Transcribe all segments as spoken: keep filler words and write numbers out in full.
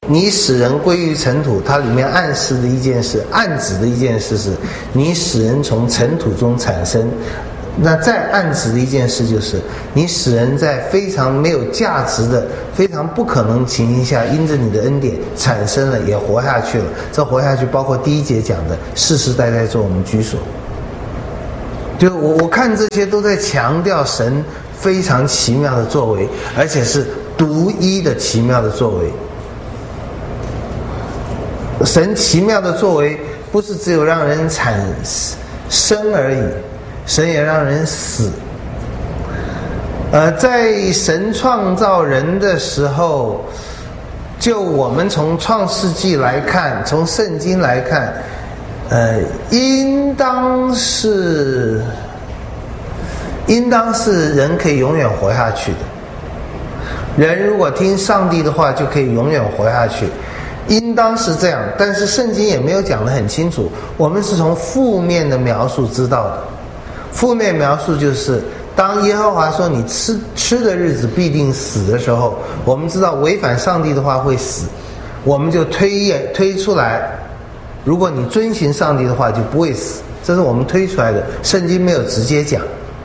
你使人归于尘土，它里面暗示的一件事，暗指的一件事是，你使人从尘土中产生。那再暗指的一件事就是，你使人在非常没有价值的、非常不可能情形下，因着你的恩典产生了，也活下去了。这活下去包括第一节讲的世世代代做我们居所。就我我看这些都在强调神非常奇妙的作为，而且是独一的奇妙的作为。神奇妙的作为不是只有让人产生而已，神也让人死。呃，在神创造人的时候，就我们从创世纪来看，从圣经来看，呃，应当是应当是人可以永远活下去的。人如果听上帝的话，就可以永远活下去。应当是这样，但是圣经也没有讲得很清楚，我们是从负面的描述知道的。负面描述就是当耶和华说你吃吃的日子必定死的时候，我们知道违反上帝的话会死，我们就推推出来，如果你遵循上帝的话就不会死，这是我们推出来的，圣经没有直接讲。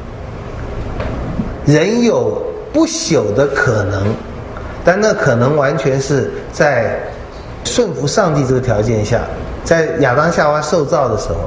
人有不朽的可能，但那可能完全是在顺服上帝这个条件下，在亚当夏娃受造的时候。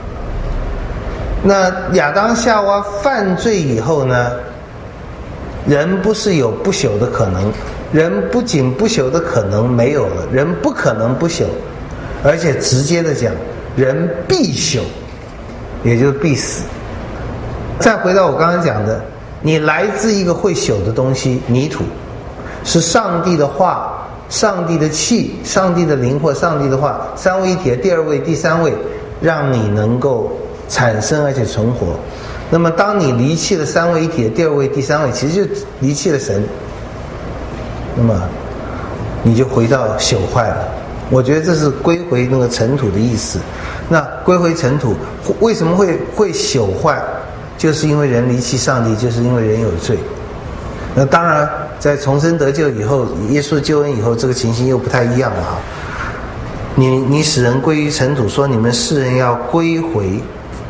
那亚当夏娃犯罪以后呢，人不是有不朽的可能，人不仅不朽的可能没有了，人不可能不朽，而且直接的讲，人必朽，也就是必死。再回到我刚刚讲的，你来自一个会朽的东西，泥土，是上帝的话，上帝的气，上帝的灵或上帝的话，三位一体的第二位第三位，让你能够产生而且存活。那么当你离弃了三位一体的第二位第三位，其实就离弃了神，那么你就回到朽坏了。我觉得这是归回那个尘土的意思。那归回尘土为什么会会朽坏，就是因为人离弃上帝，就是因为人有罪。那当然在重生得救以后，耶稣救恩以后，这个情形又不太一样了哈。你你使人归于尘土，说你们世人要归回。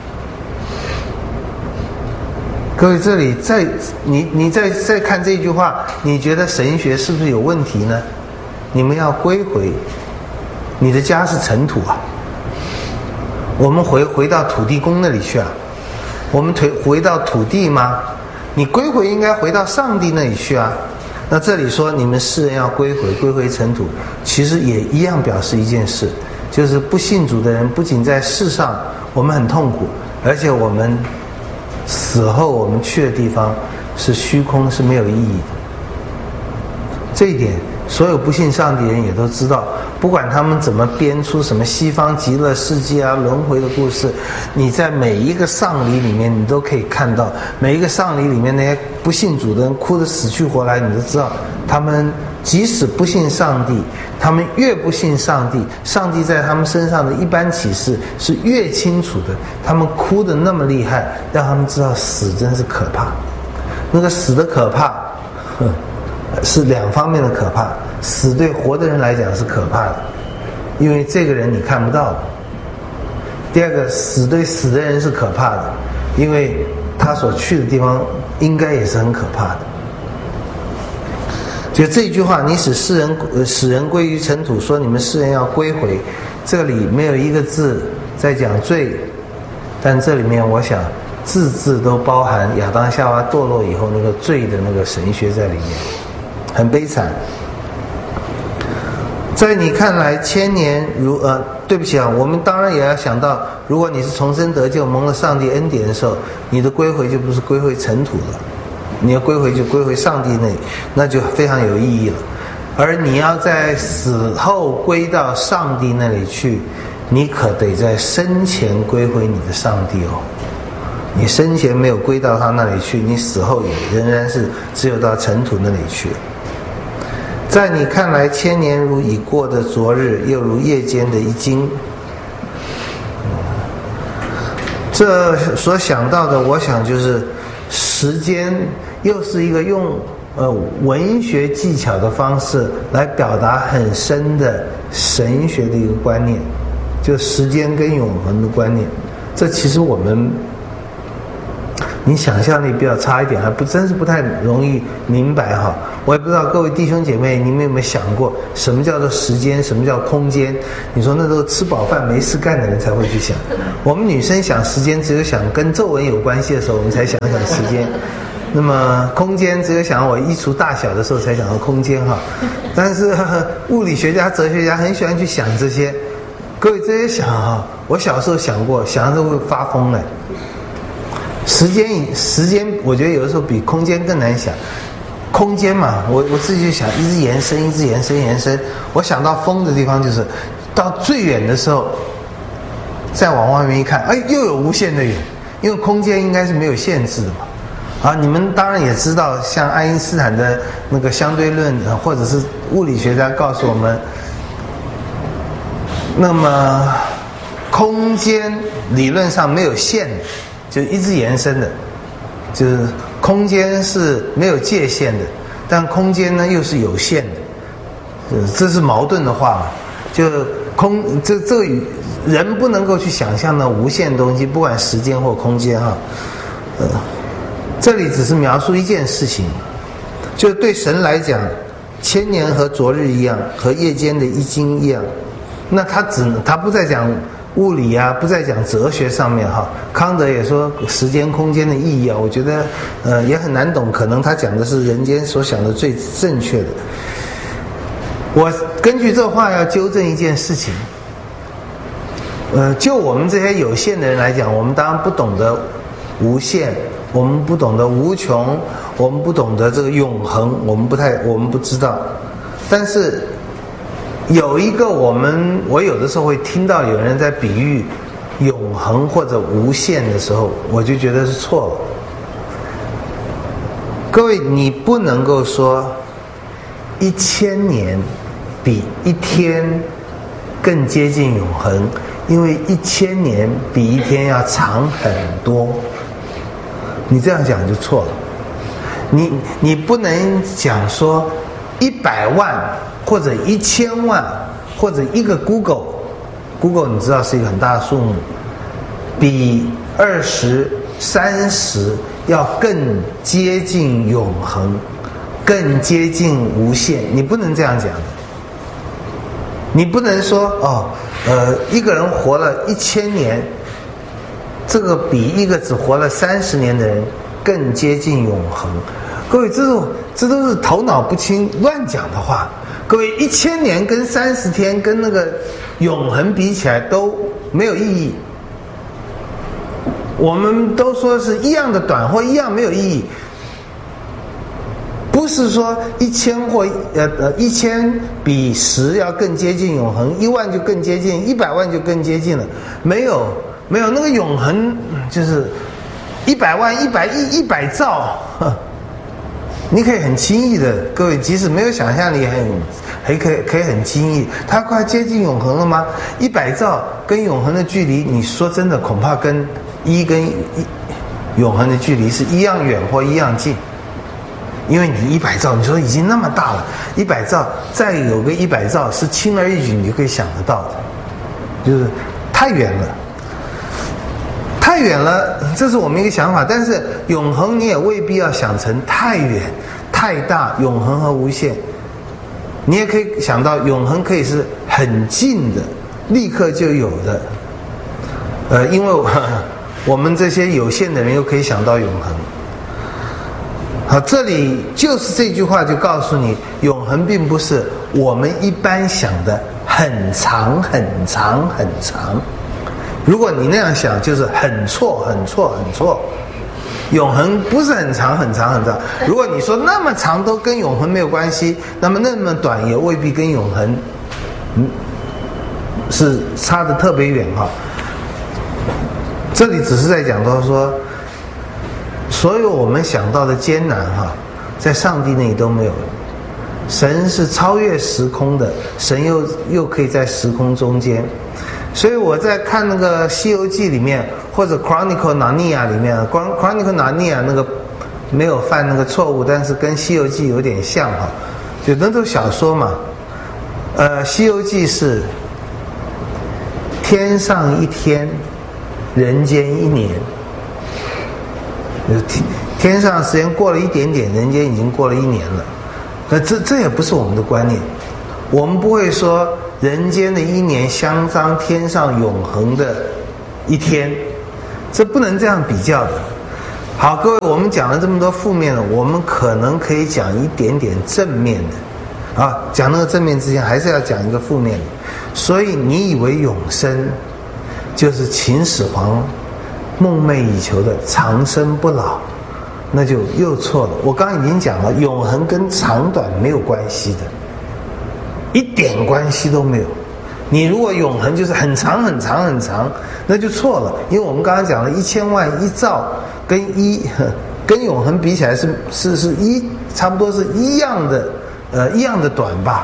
各位，这里再你你再再看这句话，你觉得神学是不是有问题呢？你们要归回，你的家是尘土啊，我们回回到土地公那里去啊，我们回回到土地吗？你归回应该回到上帝那里去啊。那这里说你们世人要归回，归回尘土，其实也一样表示一件事，就是不信主的人不仅在世上我们很痛苦，而且我们死后我们去的地方是虚空，是没有意义的。这一点所有不信上帝人也都知道，不管他们怎么编出什么西方极乐世界啊轮回的故事，你在每一个丧礼里面你都可以看到，每一个丧礼里面那些不信主的人哭得死去活来，你都知道他们即使不信上帝，他们越不信上帝，上帝在他们身上的一般启示是越清楚的，他们哭得那么厉害，让他们知道死真是可怕。那个死的可怕是两方面的可怕，死对活的人来讲是可怕的，因为这个人你看不到的。第二个，死对死的人是可怕的，因为他所去的地方应该也是很可怕的。就这句话，你使世人、呃、使人归于尘土，说你们世人要归回，这里没有一个字在讲罪，但这里面我想字字都包含亚当夏娃堕落以后那个罪的那个神学在里面，很悲惨。在你看来，千年如呃，对不起啊，我们当然也要想到，如果你是重生得救、蒙了上帝恩典的时候，你的归回就不是归回尘土了，你要归回就归回上帝那里，那就非常有意义了。而你要在死后归到上帝那里去，你可得在生前归回你的上帝哦。你生前没有归到他那里去，你死后也仍然是只有到尘土那里去。在你看来，千年如已过的昨日，又如夜间的一经。这所想到的，我想就是时间又是一个用呃文学技巧的方式来表达很深的神学的一个观念，就时间跟永恒的观念。这其实我们你想象力比较差一点，还不真是不太容易明白哈。我也不知道各位弟兄姐妹，你们有没有想过，什么叫做时间，什么叫空间？你说那都吃饱饭没事干的人才会去想。我们女生想时间，只有想跟皱纹有关系的时候，我们才想想时间。那么空间，只有想我衣橱大小的时候才想到空间哈。但是呵呵物理学家、哲学家很喜欢去想这些。各位这些想哈，我小时候想过，想着会发疯嘞。时间，时间，我觉得有的时候比空间更难想。空间嘛，我我自己就想，一直延伸，一直延伸，延伸。我想到疯的地方就是，到最远的时候，再往外面一看，哎，又有无限的远，因为空间应该是没有限制的嘛。啊，你们当然也知道，像爱因斯坦的那个相对论，或者是物理学家告诉我们，那么空间理论上没有限的。就一直延伸的，就是空间是没有界限的，但空间呢又是有限的，这是矛盾的话嘛。就空这这个人不能够去想象的无限东西，不管时间或空间哈。呃，这里只是描述一件事情，就对神来讲，千年和昨日一样，和夜间的一经一样。那他只他不再讲物理啊，不再讲哲学上面哈。康德也说时间空间的意义啊，我觉得呃也很难懂，可能他讲的是人间所想的最正确的。我根据这话要纠正一件事情，呃，就我们这些有限的人来讲，我们当然不懂得无限，我们不懂得无穷，我们不懂得这个永恒，我们不太我们不知道。但是有一个我们，我有的时候会听到有人在比喻永恒或者无限的时候，我就觉得是错了。各位，你不能够说一千年比一天更接近永恒，因为一千年比一天要长很多。你这样讲就错了。你你不能讲说一百万。或者一千万，或者一个 Google，Google 你知道是一个很大的数目，比二十、三十要更接近永恒，更接近无限。你不能这样讲的。你不能说哦，呃，一个人活了一千年，这个比一个只活了三十年的人更接近永恒。各位，这种这都是头脑不清、乱讲的话。各位，一千年跟三十天跟那个永恒比起来都没有意义。我们都说是一样的短或一样没有意义，不是说一千或呃呃一千比十要更接近永恒，一万就更接近，一百万就更接近了。没有没有那个永恒就是一百万、一百亿、一百兆。你可以很轻易的，各位即使没有想象力，很还可以可以很轻易。它快接近永恒了吗？一百兆跟永恒的距离，你说真的，恐怕跟一跟一永恒的距离是一样远或一样近。因为你一百兆，你说已经那么大了，一百兆再有个一百兆是轻而易举，你就可以想得到的，就是太远了。太远了，这是我们一个想法，但是永恒你也未必要想成太远、太大。永恒和无限，你也可以想到永恒可以是很近的，立刻就有的。呃，因为我我们这些有限的人又可以想到永恒。好，这里就是这句话就告诉你，永恒并不是我们一般想的很长、很长、很长。如果你那样想，就是很错、很错、很错。永恒不是很长、很长、很长。如果你说那么长都跟永恒没有关系，那么那么短也未必跟永恒，嗯，是差得特别远哈。这里只是在讲到说，所有我们想到的艰难哈，在上帝那里都没有。神是超越时空的，神又又可以在时空中间。所以我在看那个《西游记》里面，或者《Chronicle Narnia》里面，《Chronicle Narnia》那个没有犯那个错误，但是跟《西游记》有点像哈，就那都小说嘛。呃，《西游记》是天上一天，人间一年。天天上时间过了一点点，人间已经过了一年了。那这这也不是我们的观念，我们不会说人间的一年相当天上永恒的一天，这不能这样比较的。好，各位，我们讲了这么多负面的，我们可能可以讲一点点正面的。啊，讲那个正面之前，还是要讲一个负面的。所以你以为永生就是秦始皇梦寐以求的长生不老，那就又错了。我刚刚已经讲了，永恒跟长短没有关系的，一点关系都没有。你如果永恒就是很长很长很长，那就错了。因为我们刚刚讲了一千万一兆跟一跟永恒比起来是是是一差不多是一样的，呃一样的短吧。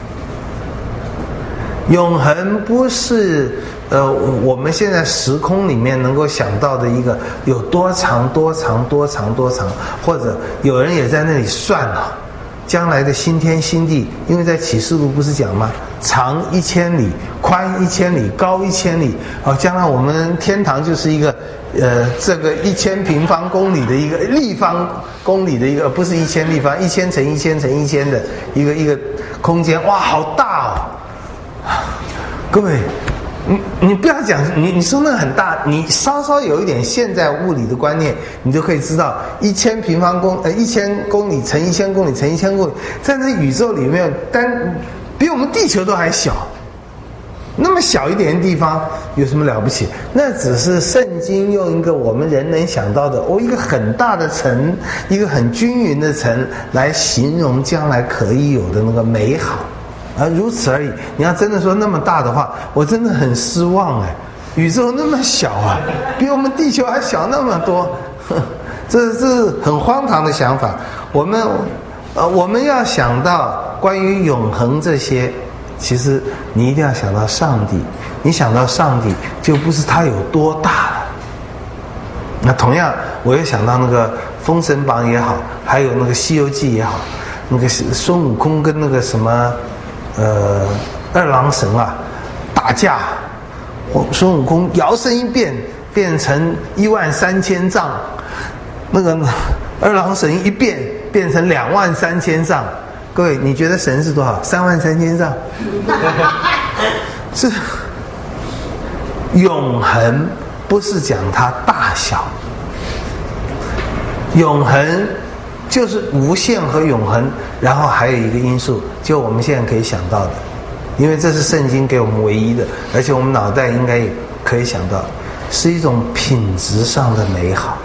永恒不是呃我们现在时空里面能够想到的一个有多长多长多长多长，或者有人也在那里算了将来的新天新地。因为在启示录不是讲吗？长一千里，宽一千里，高一千里。好，将来我们天堂就是一个呃这个一千平方公里的一个立方公里的一个，不是一千立方，一千乘一千乘一千的一个一个空间。哇，好大哦！各位，你你不要讲，你你说那个很大，你稍稍有一点现在物理的观念，你就可以知道，一千平方公呃一千公里乘一千公里乘一千公里，在那宇宙里面，单比我们地球都还小，那么小一点的地方有什么了不起？那只是圣经用一个我们人能想到的，哦，一个很大的城，一个很均匀的城来形容将来可以有的那个美好。啊，如此而已。你要真的说那么大的话，我真的很失望哎！宇宙那么小啊，比我们地球还小那么多，呵，这是很荒唐的想法。我们，呃，我们要想到关于永恒这些，其实你一定要想到上帝。你想到上帝，就不是他有多大了。那同样，我也想到那个《封神榜》也好，还有那个《西游记》也好，那个孙悟空跟那个什么。呃，二郎神啊，打架，孙悟空摇身一变，变成一万三千丈，那个二郎神一变，变成两万三千丈。各位，你觉得神是多少？三万三千丈？这永恒不是讲它大小，永恒就是无限和永恒，然后还有一个因素，就我们现在可以想到的，因为这是圣经给我们唯一的，而且我们脑袋应该也可以想到，是一种品质上的美好。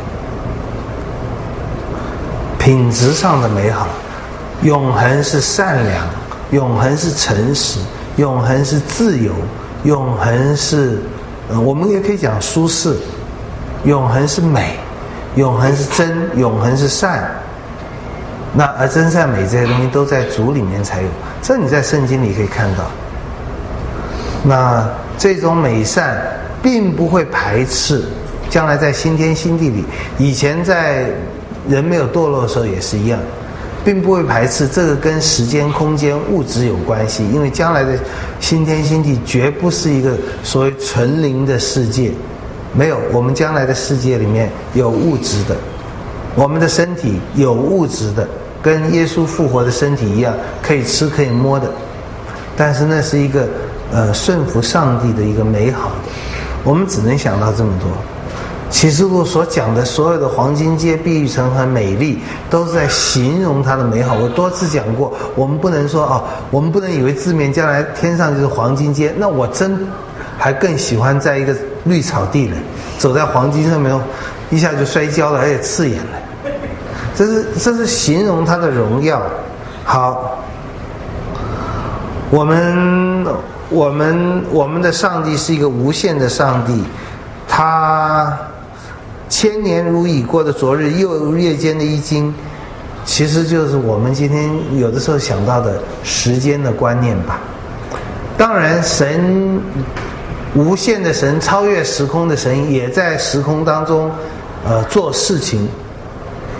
品质上的美好，永恒是善良，永恒是诚实，永恒是自由，永恒是，呃，我们也可以讲舒适，永恒是美。永恒是真，永恒是善。那而真善美这些东西都在主里面才有，这你在圣经里可以看到。那这种美善并不会排斥，将来在新天新地里，以前在人没有堕落的时候也是一样，并不会排斥。这个跟时间、空间、物质有关系，因为将来的新天新地绝不是一个所谓纯灵的世界。没有，我们将来的世界里面有物质的，我们的身体有物质的，跟耶稣复活的身体一样，可以吃可以摸的。但是那是一个呃顺服上帝的一个美好的，我们只能想到这么多。启示录所讲的所有的黄金街、碧玉城和美丽，都是在形容它的美好。我多次讲过，我们不能说哦，我们不能以为字面将来天上就是黄金街，那我真还更喜欢在一个绿草地里，走在黄金上面，一下就摔跤了，而且刺眼了。这是这是形容它的荣耀。好，我们我们我们的上帝是一个无限的上帝，他千年如已过的昨日，又如夜间的一经，其实就是我们今天有的时候想到的时间的观念吧。当然，神无限的神，超越时空的神，也在时空当中呃做事情。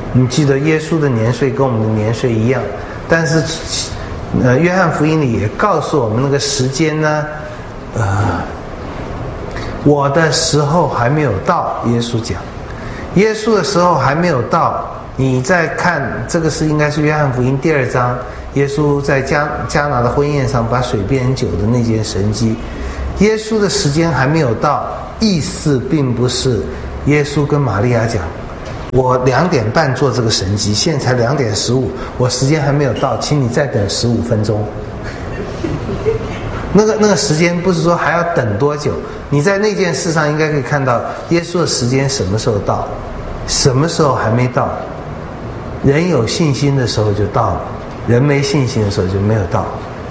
你记得耶稣的年岁跟我们的年岁一样，但是呃，约翰福音里也告诉我们那个时间呢，呃，我的时候还没有到，耶稣讲，耶稣的时候还没有到。你再看这个是应该是约翰福音第二章，耶稣在加加拿的婚宴上把水变成酒的那件神迹，耶稣的时间还没有到，意思并不是耶稣跟玛利亚讲，我两点半做这个神迹，现在才两点十五，我时间还没有到，请你再等十五分钟。那个那个时间不是说还要等多久，你在那件事上应该可以看到耶稣的时间什么时候到，什么时候还没到。人有信心的时候就到了，人没信心的时候就没有到。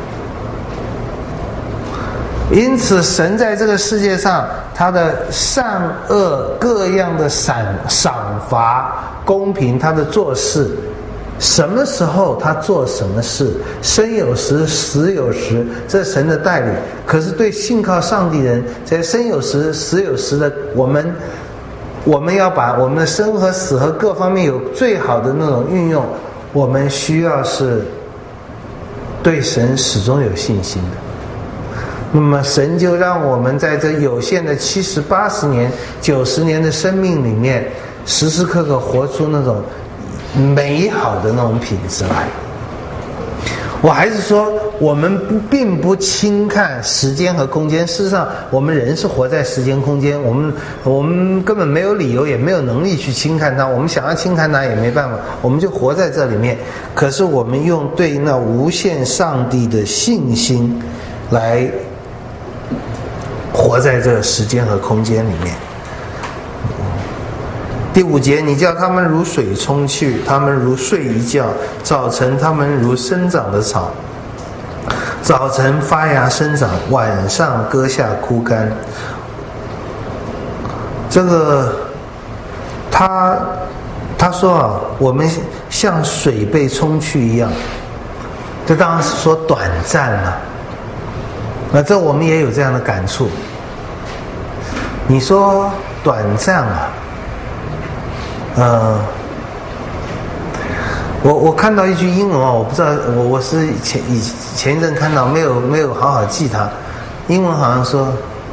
因此神在这个世界上他的善恶各样的赏赏罚公平，他的做事什么时候他做什么事，生有时死有时，这是神的带领。可是对信靠上帝人，在生有时死有时的我们，我们要把我们的生和死和各方面有最好的那种运用，我们需要是对神始终有信心的。那么神就让我们在这有限的七十八十年九十年的生命里面，时时刻刻活出那种美好的那种品质来。我还是说我们不并不轻看时间和空间，事实上我们人是活在时间空间，我们我们根本没有理由也没有能力去轻看它，我们想要轻看它也没办法，我们就活在这里面。可是我们用对那无限上帝的信心来活在这个时间和空间里面。第五节，你叫他们如水冲去，他们如睡一觉，早晨他们如生长的草，早晨发芽生长，晚上割下枯干。这个他他说啊，我们像水被冲去一样，这当然是说短暂了。那这我们也有这样的感触。你说短暂啊，呃，我我看到一句英文啊，我不知道，我我是前以前一阵看到，没有没有好好记它。英文好像说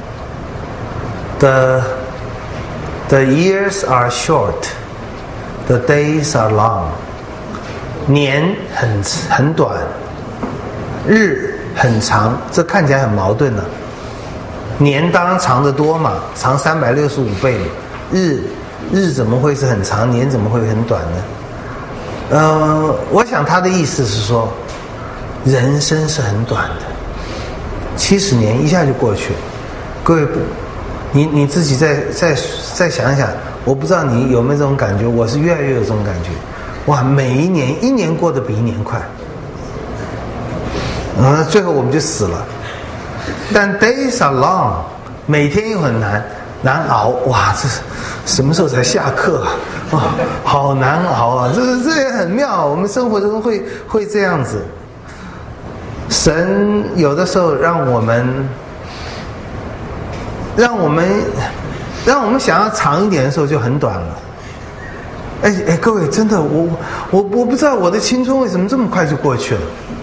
，the the years are short, the days are long。年很很短，日很长，这看起来很矛盾了。年当然长得多嘛，长三百六十五倍嘛，日。日怎么会是很长，年怎么会很短呢？呃，我想他的意思是说，人生是很短的，七十年一下就过去了。各位，你你自己再再再想想，我不知道你有没有这种感觉，我是越来越有这种感觉。哇，每一年一年过得比一年快，嗯，最后我们就死了。但 days are long， 每天又很难。难熬，哇，这什么时候才下课啊？哇，好难熬啊！这这也很妙，我们生活中会会这样子。神有的时候让我们，让我们，让我们想要长一点的时候就很短了。哎哎，各位，真的，我我我不知道我的青春为什么这么快就过去了。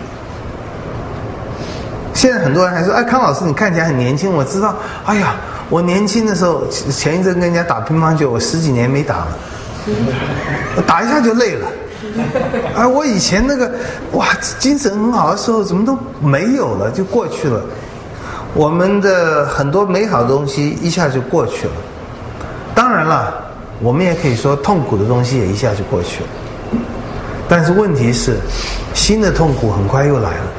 现在很多人还说，哎，康老师，你看起来很年轻。我知道，哎呀。我年轻的时候，前一阵跟人家打乒乓球，我十几年没打了，我打一下就累了。而我以前那个哇，精神很好的时候，怎么都没有了，就过去了。我们的很多美好的东西一下就过去了。当然了，我们也可以说痛苦的东西也一下就过去了。但是问题是，新的痛苦很快又来了。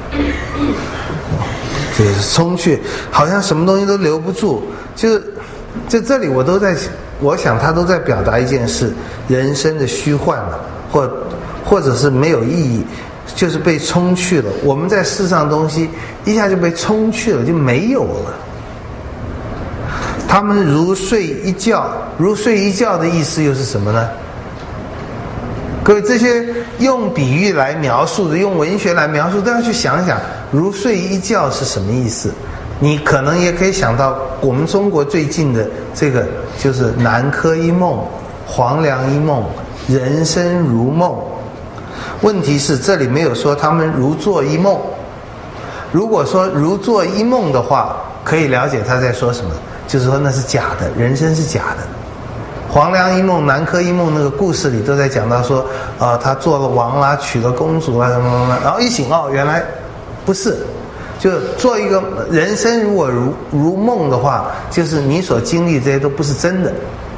就是冲去，好像什么东西都留不住。就就这里我都在，我想他都在表达一件事：人生的虚幻了，或或者是没有意义，就是被冲去了。我们在世上的东西一下就被冲去了，就没有了。他们如睡一觉，如睡一觉的意思又是什么呢？各位，这些用比喻来描述的，用文学来描述，都要去想想，如睡一觉是什么意思？你可能也可以想到，我们中国最近的这个就是南柯一梦、黄粱一梦， 人生如梦。问题是这里没有说他们如做一梦。如果说如做一梦的话，可以了解他在说什么，就是说那是假的，人生是假的。黄粱一梦、南柯一梦那个故事里都在讲到说，呃，他做了王啦，娶了公主啊，什么什么，然后一醒哦，原来不是。就做一个人生，如果如如梦的话，就是你所经历这些都不是真的。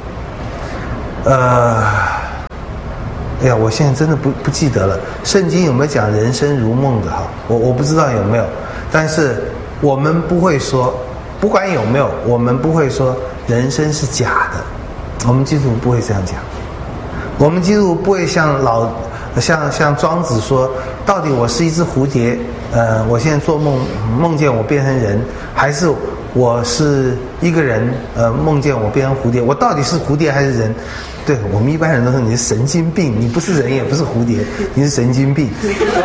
呃，哎呀，我现在真的不不记得了，圣经有没有讲人生如梦的哈？我我不知道有没有，但是我们不会说，不管有没有，我们不会说人生是假的，我们基督徒不会这样讲，我们基督徒不会像老像像庄子说，到底我是一只蝴蝶，呃，我现在做梦梦见我变成人，还是我是一个人，呃，梦见我变成蝴蝶，我到底是蝴蝶还是人？对，我们一般人都说你是神经病，你不是人也不是蝴蝶，你是神经病。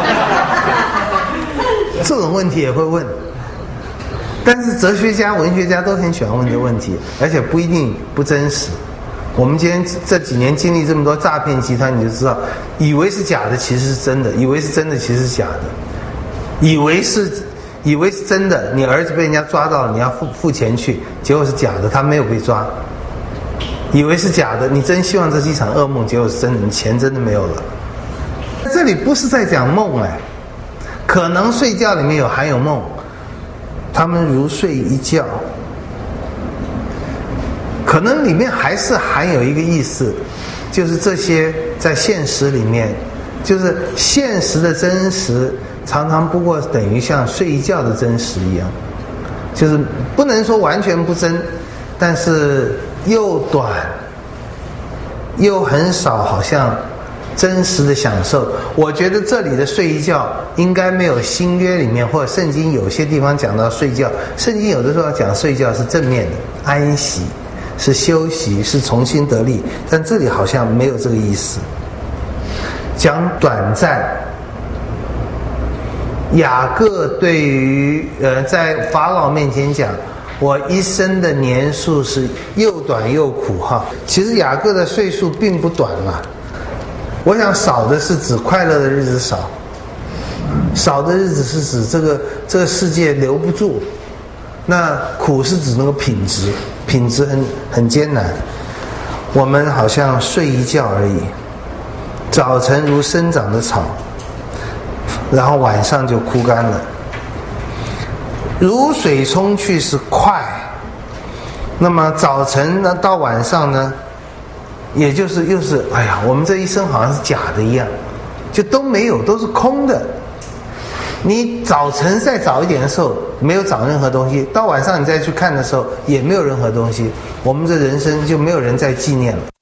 这种问题也会问，但是哲学家、文学家都很喜欢问这个问题，而且不一定不真实。我们今天这几年经历这么多诈骗集团，你就知道，以为是假的其实是真的，以为是真的其实是假的，以为是以为是真的，你儿子被人家抓到了，你要付付钱去，结果是假的，他没有被抓。以为是假的，你真希望这是一场噩梦，结果是真的，你钱真的没有了。这里不是在讲梦哎，可能睡觉里面有含有梦，他们如睡一觉，可能里面还是含有一个意思，就是这些在现实里面，就是现实的真实常常不过等于像睡一觉的真实一样，就是不能说完全不真，但是又短又很少，好像真实的享受。我觉得这里的睡一觉应该没有新约里面或者圣经有些地方讲到睡觉，圣经有的时候讲睡觉是正面的，安息，是休息，是重新得力，但这里好像没有这个意思，讲短暂。雅各对于呃在法老面前讲，我一生的年数是又短又苦哈。其实雅各的岁数并不短嘛，我想少的是指快乐的日子少，少的日子是指这个这个世界留不住，那苦是指那个品质，品质很很艰难。我们好像睡一觉而已，早晨如生长的草，然后晚上就枯干了。如水冲去是快，那么早晨呢到晚上呢，也就是又是哎呀，我们这一生好像是假的一样，就都没有，都是空的。你早晨再早一点的时候没有长任何东西，到晚上你再去看的时候也没有任何东西，我们这人生就没有人再纪念了。